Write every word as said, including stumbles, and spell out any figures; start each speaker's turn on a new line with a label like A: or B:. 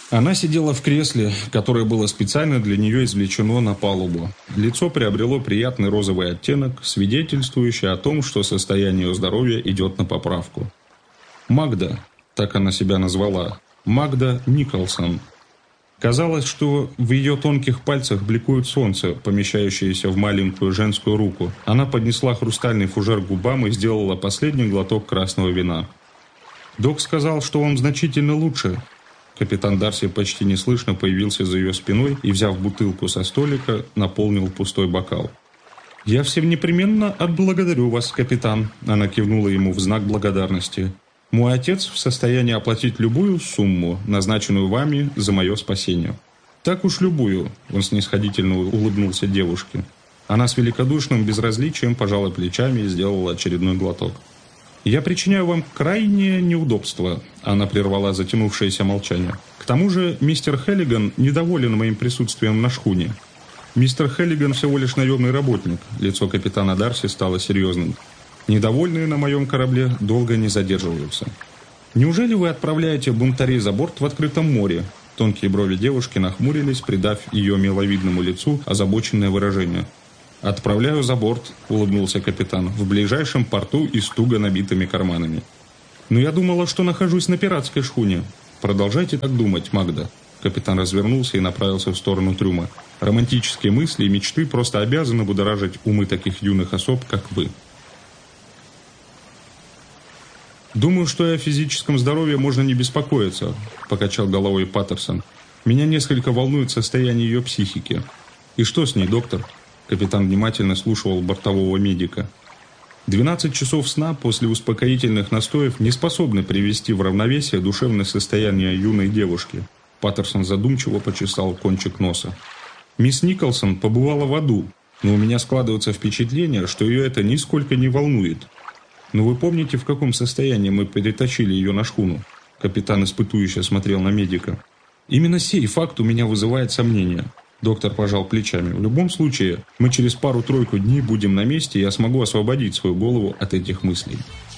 A: Она сидела в кресле, которое было специально для нее извлечено на палубу. Лицо приобрело приятный розовый оттенок, свидетельствующий о том, что состояние ее здоровья идет на поправку. Магда, так она себя назвала, Магда Николсон. Казалось, что в ее тонких пальцах бликует солнце, помещающееся в маленькую женскую руку. Она поднесла хрустальный фужер к губам и сделала последний глоток красного вина. «Док сказал, что вам значительно лучше». Капитан Дарси почти неслышно появился за ее спиной и, взяв бутылку со столика, наполнил пустой бокал. «Я всем непременно отблагодарю вас, капитан», – она кивнула ему в знак благодарности. «Мой отец в состоянии оплатить любую сумму, назначенную вами за мое спасение». «Так уж любую», – он снисходительно улыбнулся девушке. Она с великодушным безразличием пожала плечами и сделала очередной глоток. «Я причиняю вам крайнее неудобство», – она прервала затянувшееся молчание. «К тому же мистер Хеллиган недоволен моим присутствием на шхуне». «Мистер Хеллиган всего лишь наемный работник», – лицо капитана Дарси стало серьезным. «Недовольные на моем корабле долго не задерживаются». «Неужели вы отправляете бунтарей за борт в открытом море?» Тонкие брови девушки нахмурились, придав ее миловидному лицу озабоченное выражение. «Отправляю за борт», – улыбнулся капитан, – «в ближайшем порту и с туго набитыми карманами». «Но я думала, что нахожусь на пиратской шхуне». «Продолжайте так думать, Магда». Капитан развернулся и направился в сторону трюма. «Романтические мысли и мечты просто обязаны будоражить умы таких юных особ, как вы». «Думаю, что и о физическом здоровье можно не беспокоиться», – покачал головой Паттерсон. «Меня несколько волнует состояние ее психики». «И что с ней, доктор?» Капитан внимательно слушал бортового медика. «Двенадцать часов сна после успокоительных настоев не способны привести в равновесие душевное состояние юной девушки». Паттерсон задумчиво почесал кончик носа. «Мисс Николсон побывала в аду, но у меня складывается впечатление, что ее это нисколько не волнует. Но вы помните, в каком состоянии мы перетащили ее на шхуну?» Капитан испытующе смотрел на медика. «Именно сей факт у меня вызывает сомнения». Доктор пожал плечами. «В любом случае, мы через пару-тройку дней будем на месте, и я смогу освободить свою голову от этих мыслей».